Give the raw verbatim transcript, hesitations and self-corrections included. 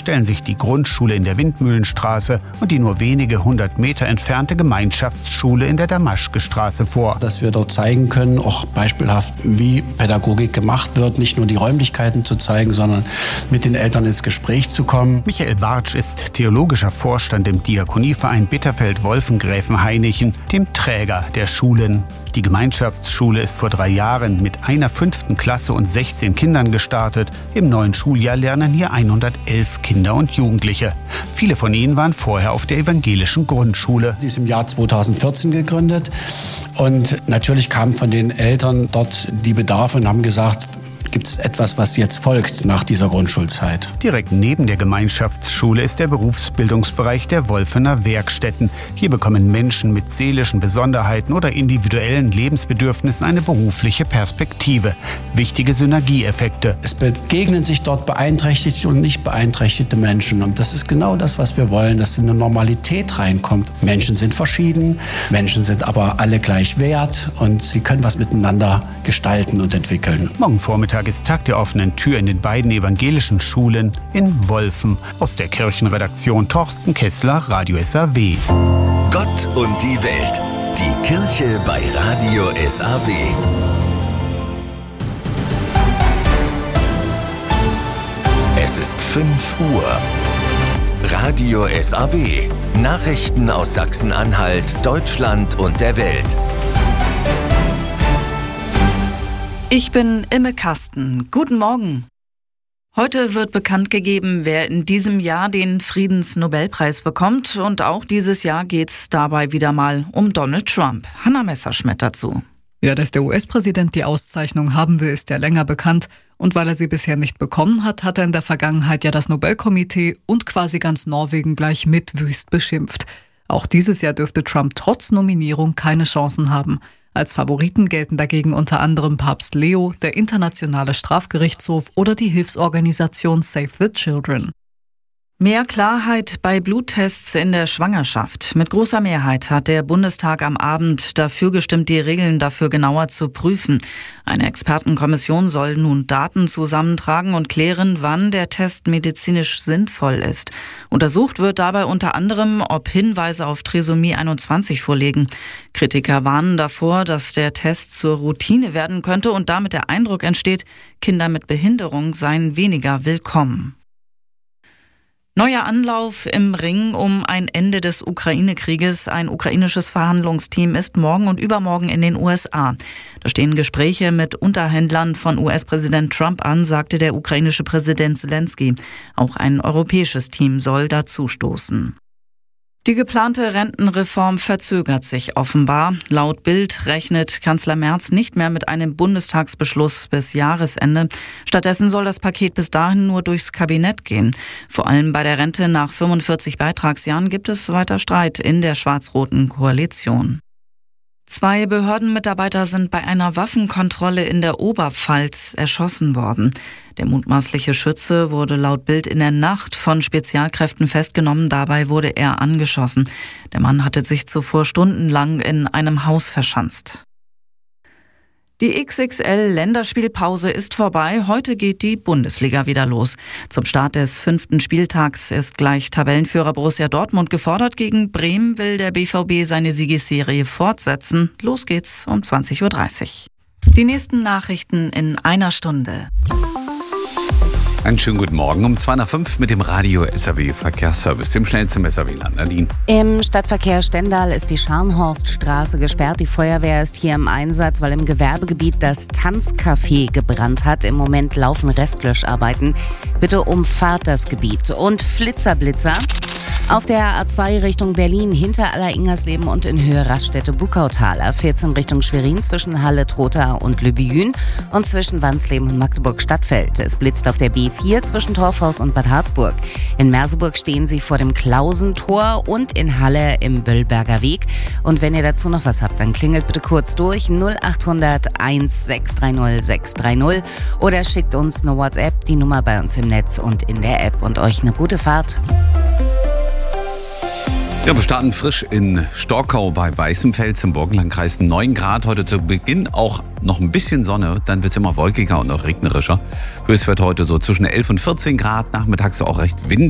stellen sich die Grundschule in der Windmühlenstraße und die nur wenige hundert Meter entfernte Gemeinschaftsschule in der Damaschke-Straße vor. Dass wir dort zeigen können, auch beispielhaft, wie Pädagogik gemacht wird, nicht nur die Räumlichkeiten zu zeigen, sondern mit den Eltern ins Gespräch zu kommen. Michael Bartsch ist theologischer Vorstand im Diakonieverein Bitterfeld-Wolfengräfen-Hainichen, dem Träger der Schulen. Die Gemeinschaftsschule ist vor drei Jahren mit einer fünften Klasse und sechzehn Kindern gestartet. Im neuen Schuljahr lernen hier hundertelf Kinder und Jugendliche. Viele von ihnen waren vorher auf der evangelischen Grundschule. Die ist im Jahr zweitausendvierzehn gegründet. Und natürlich kamen von den Eltern dort die Bedarfe und haben gesagt, gibt es etwas, was jetzt folgt nach dieser Grundschulzeit? Direkt neben der Gemeinschaftsschule ist der Berufsbildungsbereich der Wolfener Werkstätten. Hier bekommen Menschen mit seelischen Besonderheiten oder individuellen Lebensbedürfnissen eine berufliche Perspektive. Wichtige Synergieeffekte. Es begegnen sich dort beeinträchtigte und nicht beeinträchtigte Menschen. Und das ist genau das, was wir wollen, dass eine Normalität reinkommt. Menschen sind verschieden, Menschen sind aber alle gleich wert und sie können was miteinander gestalten und entwickeln. Morgen Vormittag ist Tag der offenen Tür in den beiden evangelischen Schulen in Wolfen. Aus der Kirchenredaktion Torsten Kessler, Radio S A W. Gott und die Welt. Die Kirche bei Radio S A W. Es ist fünf Uhr. Radio S A W. Nachrichten aus Sachsen-Anhalt, Deutschland und der Welt. Ich bin Imme Kasten. Guten Morgen. Heute wird bekannt gegeben, wer in diesem Jahr den Friedensnobelpreis bekommt. Und auch dieses Jahr geht es dabei wieder mal um Donald Trump. Hanna Messerschmidt dazu. Ja, dass der U S-Präsident die Auszeichnung haben will, ist ja länger bekannt. Und weil er sie bisher nicht bekommen hat, hat er in der Vergangenheit ja das Nobelkomitee und quasi ganz Norwegen gleich mit wüst beschimpft. Auch dieses Jahr dürfte Trump trotz Nominierung keine Chancen haben. Als Favoriten gelten dagegen unter anderem Papst Leo, der Internationale Strafgerichtshof oder die Hilfsorganisation Save the Children. Mehr Klarheit bei Bluttests in der Schwangerschaft. Mit großer Mehrheit hat der Bundestag am Abend dafür gestimmt, die Regeln dafür genauer zu prüfen. Eine Expertenkommission soll nun Daten zusammentragen und klären, wann der Test medizinisch sinnvoll ist. Untersucht wird dabei unter anderem, ob Hinweise auf Trisomie einundzwanzig vorliegen. Kritiker warnen davor, dass der Test zur Routine werden könnte und damit der Eindruck entsteht, Kinder mit Behinderung seien weniger willkommen. Neuer Anlauf im Ring um ein Ende des Ukraine-Krieges. Ein ukrainisches Verhandlungsteam ist morgen und übermorgen in den U S A. Da stehen Gespräche mit Unterhändlern von U S-Präsident Trump an, sagte der ukrainische Präsident Zelensky. Auch ein europäisches Team soll dazustoßen. Die geplante Rentenreform verzögert sich offenbar. Laut Bild rechnet Kanzler Merz nicht mehr mit einem Bundestagsbeschluss bis Jahresende. Stattdessen soll das Paket bis dahin nur durchs Kabinett gehen. Vor allem bei der Rente nach fünfundvierzig Beitragsjahren gibt es weiter Streit in der schwarz-roten Koalition. Zwei Behördenmitarbeiter sind bei einer Waffenkontrolle in der Oberpfalz erschossen worden. Der mutmaßliche Schütze wurde laut Bild in der Nacht von Spezialkräften festgenommen. Dabei wurde er angeschossen. Der Mann hatte sich zuvor stundenlang in einem Haus verschanzt. Die X X L-Länderspielpause ist vorbei. Heute geht die Bundesliga wieder los. Zum Start des fünften Spieltags ist gleich Tabellenführer Borussia Dortmund gefordert. Gegen Bremen will der B V B seine Siegesserie fortsetzen. Los geht's um zwanzig Uhr dreißig. Die nächsten Nachrichten in einer Stunde. Einen schönen guten Morgen um zwei nach fünf mit dem Radio S A W Verkehrsservice, dem schnellsten S A W-Land. Nadine. Im Stadtverkehr Stendal ist die Scharnhorststraße gesperrt. Die Feuerwehr ist hier im Einsatz, weil im Gewerbegebiet das Tanzcafé gebrannt hat. Im Moment laufen Restlöscharbeiten. Bitte umfahrt das Gebiet. Und Flitzerblitzer. Auf der A zwei Richtung Berlin hinter Aller-Ingersleben und in Höhe Raststätte Buckautal. A vierzehn Richtung Schwerin zwischen Halle, Trotha und Lübejün und zwischen Wansleben und Magdeburg-Stadtfeld. Es blitzt auf der B vier zwischen Torfhaus und Bad Harzburg. In Merseburg stehen Sie vor dem Klausentor und in Halle im Böllberger Weg. Und wenn ihr dazu noch was habt, dann klingelt bitte kurz durch null acht hundert eins sechs drei null sechs drei null oder schickt uns eine WhatsApp, die Nummer bei uns im Netz und in der App. Und euch eine gute Fahrt. Ja, wir starten frisch in Storkau bei Weißenfels im Burgenlandkreis. neun Grad, heute zu Beginn auch noch ein bisschen Sonne, dann wird es immer wolkiger und auch regnerischer. Höchstwert heute so zwischen elf und vierzehn Grad, nachmittags auch recht windig.